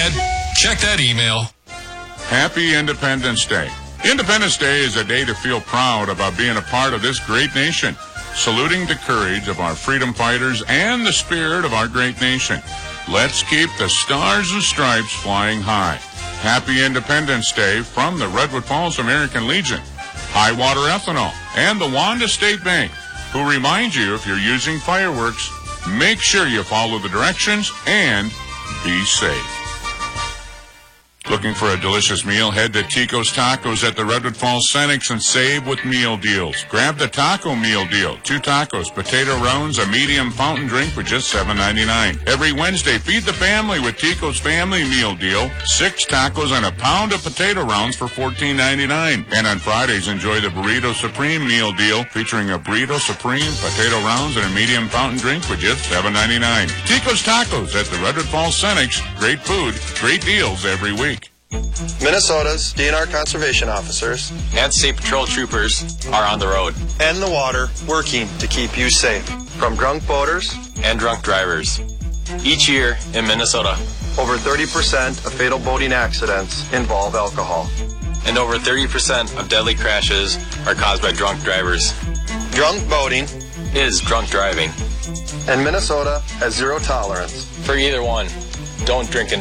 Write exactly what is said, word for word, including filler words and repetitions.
Ed, check that email. Happy Independence Day. Independence Day is a day to feel proud about being a part of this great nation, saluting the courage of our freedom fighters and the spirit of our great nation. Let's keep the stars and stripes flying high. Happy Independence Day from the Redwood Falls American Legion, High Water Ethanol, and the Wanda State Bank, who remind you if you're using fireworks, make sure you follow the directions and be safe. Looking for a delicious meal? Head to Tico's Tacos at the Redwood Falls Cenex and save with meal deals. Grab the taco meal deal. Two tacos, potato rounds, a medium fountain drink for just seven ninety-nine. Every Wednesday, feed the family with Tico's Family Meal Deal. Six tacos and a pound of potato rounds for fourteen ninety-nine. And on Fridays, enjoy the Burrito Supreme Meal Deal featuring a Burrito Supreme, potato rounds, and a medium fountain drink for just seven ninety-nine. Tico's Tacos at the Redwood Falls Cenex. Great food, great deals every week. Minnesota's D N R conservation officers and state patrol troopers are on the road and the water working to keep you safe from drunk boaters and drunk drivers. Each year in Minnesota, over thirty percent of fatal boating accidents involve alcohol. And over thirty percent of deadly crashes are caused by drunk drivers. Drunk boating is drunk driving. And Minnesota has zero tolerance for either one. Don't drink and